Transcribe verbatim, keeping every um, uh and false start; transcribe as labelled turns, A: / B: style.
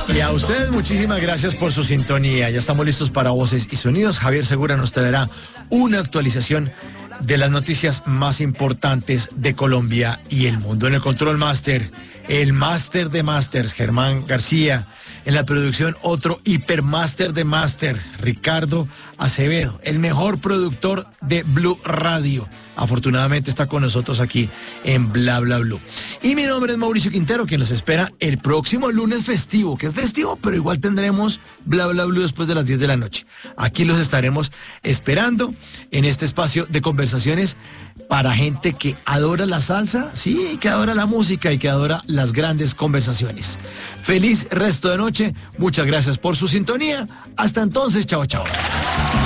A: Y a ustedes muchísimas gracias por su sintonía. Ya estamos listos para Voces y Sonidos. Javier Segura nos traerá una actualización de las noticias más importantes de Colombia y el mundo. En el Control Master, el Máster de Masters, Germán García. En la producción, otro hipermáster de Máster, Ricardo Acevedo, el mejor productor de Blue Radio. Afortunadamente está con nosotros aquí en Bla Bla Blue. Y mi nombre es Mauricio Quintero, quien los espera el próximo lunes festivo, que es festivo, pero igual tendremos Bla Bla Blue después de las diez de la noche. Aquí los estaremos esperando en este espacio de conversaciones para gente que adora la salsa, sí, que adora la música y que adora las grandes conversaciones. Feliz resto de noche, muchas gracias por su sintonía. Hasta entonces, chao, chao.